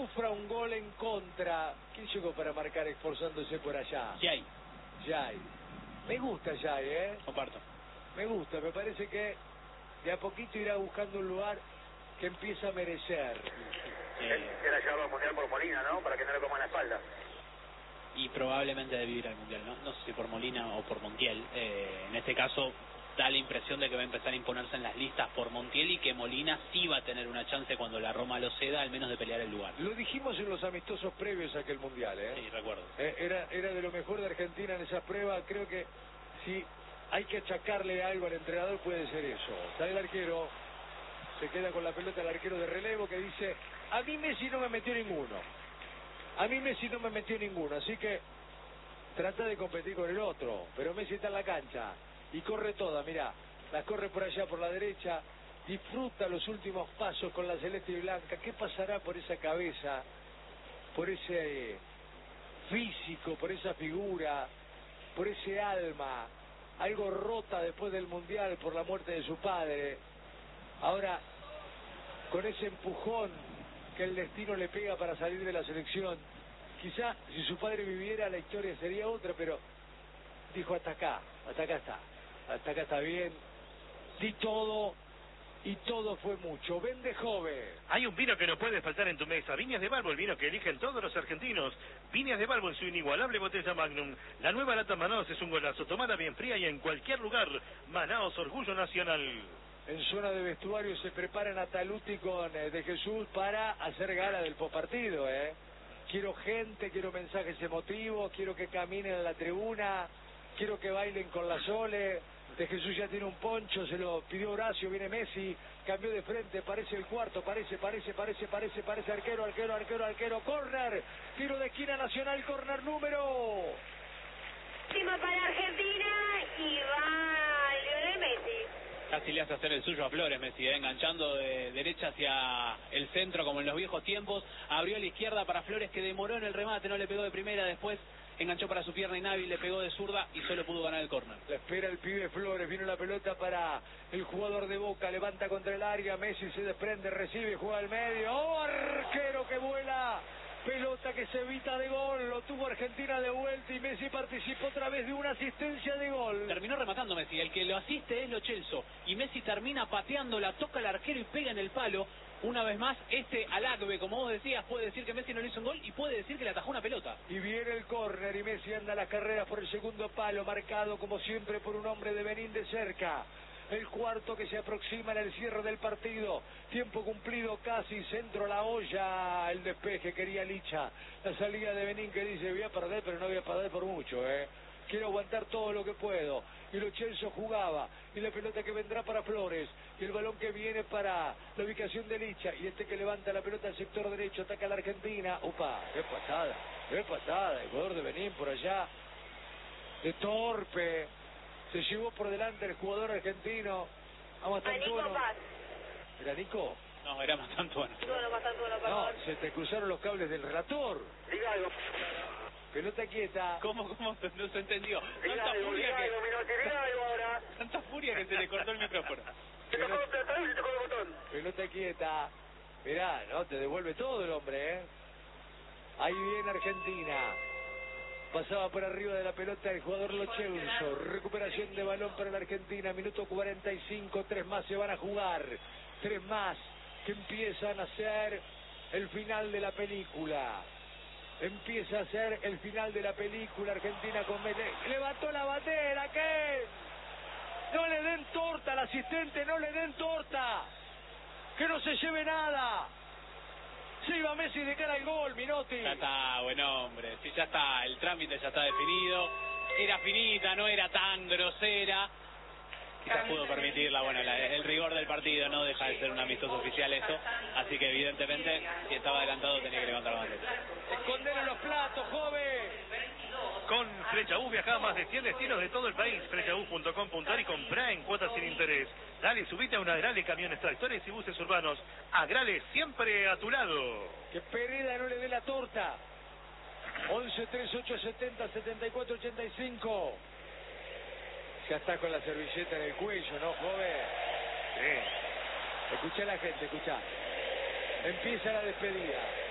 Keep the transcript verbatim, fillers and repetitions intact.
sufra un gol en contra. ¿Quién llegó para marcar esforzándose por allá? Yay. Yay. Me gusta Yay, ¿eh? Comparto. Me gusta, me parece que de a poquito irá buscando un lugar que empieza a merecer. Eh, Será llevado al Mundial por Molina, ¿no? Para que no le coman la espalda. y probablemente debe ir al Mundial, ¿no? No sé si por Molina o por Montiel. Eh, en este caso da la impresión de que va a empezar a imponerse en las listas por Montiel y que Molina sí va a tener una chance cuando la Roma lo ceda, al menos de pelear el lugar. Lo dijimos en los amistosos previos a aquel Mundial, ¿eh? Sí, recuerdo. Eh, era, era de lo mejor de Argentina en esa prueba. Creo que si hay que achacarle algo al entrenador puede ser eso. Sale el arquero, se queda con la pelota el arquero de relevo que dice: a mí Messi no me metió ninguno. A mí Messi no me metió ninguno, así que trata de competir con el otro. Pero Messi está en la cancha y corre toda, mirá. La corre por allá, por la derecha. Disfruta los últimos pasos con la celeste y blanca. ¿Qué pasará por esa cabeza? Por ese físico, por esa figura, por ese alma. Algo rota después del Mundial por la muerte de su padre. Ahora, con ese empujón que el destino le pega para salir de la selección. Quizá si su padre viviera la historia sería otra, pero dijo: hasta acá, hasta acá está, hasta acá está bien, di todo y todo fue mucho. Vende joven. Hay un vino que no puede faltar en tu mesa. Viñas de Balbo, el vino que eligen todos los argentinos. Viñas de Balbo en su inigualable botella Magnum. La nueva lata Manaos es un golazo, tomada bien fría y en cualquier lugar. Manaos, orgullo nacional. En zona de vestuario se preparan a Taluti con eh, De Jesús para hacer gala del postpartido, ¿eh? Quiero gente, quiero mensajes emotivos, quiero que caminen a la tribuna, quiero que bailen con la Sole. De Jesús ya tiene un poncho, se lo pidió Horacio, viene Messi, cambió de frente, parece el cuarto, parece, parece, parece, parece, parece, arquero, arquero, arquero, arquero, córner, tiro de esquina Nacional, córner número... Último para Argentina y va Lionel Messi. Casi le hace hacer el suyo a Flores, Messi, ¿eh? Enganchando de derecha hacia el centro como en los viejos tiempos. Abrió a la izquierda para Flores, que demoró en el remate, no le pegó de primera, después enganchó para su pierna y Navi le pegó de zurda y solo pudo ganar el córner. La espera el pibe Flores, vino la pelota para el jugador de Boca, levanta contra el área, Messi se desprende, recibe, juega al medio, ¡oh, arquero que vuela! Pelota que se evita de gol, lo tuvo Argentina de vuelta y Messi participó otra vez de una asistencia de gol. Terminó rematando Messi, el que lo asiste es Lo Celso y Messi termina pateándola, toca al arquero y pega en el palo. Una vez más, este Alagbe, como vos decías, puede decir que Messi no le hizo un gol y puede decir que le atajó una pelota. Y viene el córner y Messi anda a las carreras por el segundo palo, marcado como siempre por un hombre de Benín de cerca. El cuarto que se aproxima en el cierre del partido. Tiempo cumplido casi, centro a la olla, el despeje quería Licha. La salida de Benín que dice: voy a perder, pero no voy a perder por mucho, ¿eh? Quiero aguantar todo lo que puedo. Y Lo Celso jugaba. Y la pelota que vendrá para Flores. Y el balón que viene para la ubicación de Licha. Y este que levanta la pelota al sector derecho. Ataca a la Argentina. Upa, qué pasada. Qué pasada. El jugador de Benín por allá. De torpe. Se llevó por delante el jugador argentino. A Mastantuono. ¿Era Nico? No, era Mastantuono. Bueno, Mastantuono, No, perdón. se te cruzaron los cables del relator. Diga algo. Pelota quieta. ¿Cómo, cómo no se entendió? Diga Tanta algo, furia diga que... algo, Minotti, diga algo ahora. Tanta furia que se le cortó el micrófono. Se tocó el botón, se tocó el botón. Pelota quieta. Mirá, no, te devuelve todo el hombre, ¿eh? Ahí viene Argentina. Pasaba por arriba de la pelota el jugador Lo Celso. Recuperación de balón para la Argentina. Minuto cuarenta y cinco. Tres más se van a jugar. Tres más que empiezan a ser el final de la película. Empieza a ser el final de la película. Argentina con Mele. Levantó la bandera. ¿Qué? No le den torta al asistente. No le den torta. Que no se lleve nada. Se iba Messi de cara al gol, Minotti. Ya está, buen hombre. Sí, ya está. El trámite ya está definido. Era finita, no era tan grosera. Quizás pudo permitirla. Bueno, la, el rigor del partido no deja de ser un amistoso oficial eso. Así que evidentemente, si estaba adelantado tenía que levantar la bandera. Esconder en los platos, joven. Con Frechabús viaja a más de cien destinos de todo el país. Frechabús punto com punto ar y comprá en cuotas sin interés. Dale, subite a una Agrale, camiones, tractores y buses urbanos. Agrale, siempre a tu lado. Que Pereda no le dé la torta. once treinta y ocho setenta setenta y cuatro ochenta y cinco. Ya está con la servilleta en el cuello, ¿no, joven? Sí. Escuchá a la gente, escuchá. Empieza la despedida.